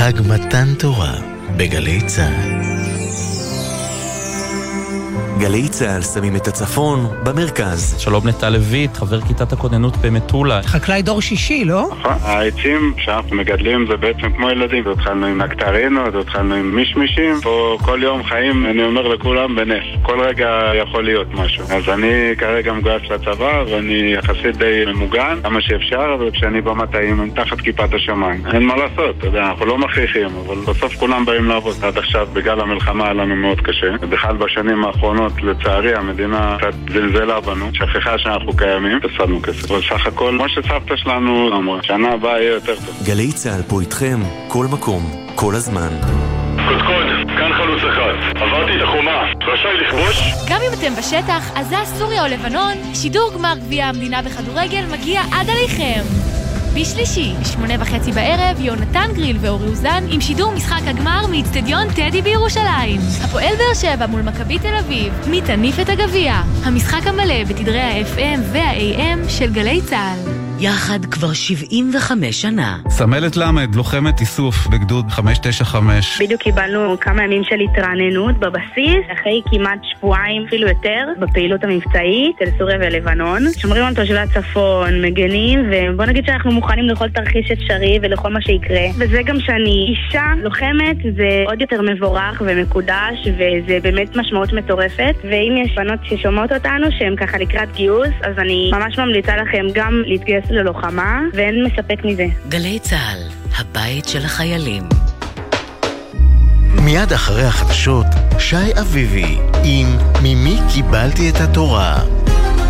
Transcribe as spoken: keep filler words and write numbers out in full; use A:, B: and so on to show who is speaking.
A: חג מתן תורה בגלי צהל. גלי צהל שמים את הצפון במרכז.
B: שלום נטע לויט, חבר כיתת הכוננות במטולה.
C: חקלאי דור שישי, לא?
D: נכון, העצים שאנחנו מגדלים זה בעצם כמו ילדים. התחלנו עם נקטרינות, התחלנו עם מישמישים. פה כל יום חיים, אני אומר לכולם, בנס. כל רגע יכול להיות משהו. אז אני כרגע מגויס לצבא, ואני יחסית די ממוגן, כמה שאפשר, וכשאני במטעים, תחת כיפת השמיים. אין מה לעשות, אתה יודע, אנחנו לא מכריחים, אבל בסוף כולם באים לעבוד. עד עכשיו, בגלל המלחמה, היה לנו מאוד קשה. בכלל בשנים האחרונות, לצערי, המדינה קצת זלזלה בנו, שכחה שאנחנו קיימים, הפסדנו כסף. אבל סך הכל, כמו שסבתא שלנו אמרה, שנה הבאה יהיה יותר טוב.
A: גלי צהל פה איתכם, כל מקום, כל הזמן.
E: קודקוד, כאן חלוץ אחד. עברתי את החומה, רשאי לכבוש?
F: גם אם אתם בשטח, עזה, סוריה או לבנון, שידור גמר גביע המדינה בכדורגל מגיע עד עליכם. בשלישי, בשמונה וחצי בערב, יונתן גריל ואורי אוזן עם שידור משחק הגמר מאצטדיון טדי בירושלים. הפועל באר שבע מול מכבי תל אביב, מי תניף את הגביע. המשחק המלא בתדרי ה-אף אם וה-איי אם של גלי צהל.
G: יחד כבר שבעים וחמש שנה.
H: סמלת למד, לוחמת איסוף בגדוד חמש תשע חמש.
I: בדיוק קיבלנו כמה ימים של התרעננות בבסיס, אחרי כמעט שבועיים, אפילו יותר, בפעילות המבצעית של סוריה ולבנון. שומרים על תושבי הצפון, מגנים, ובוא נגיד שאנחנו מוכנים לכל תרחיש אפשרי ולכל מה שיקרה. וזה גם שאני אישה לוחמת, זה עוד יותר מבורך ומקודש, וזה באמת משמעות מטורפת. ואם יש בנות ששומעות אותנו, שהן ככה לקראת גיוס, אז אני ממש ממליצה לכם גם להתגייס ללוחמה, ואין מספק מזה.
G: גלי צהל, הבית של החיילים.
A: מיד אחרי החדשות, שי אביבי עם ממי קיבלתי את התורה.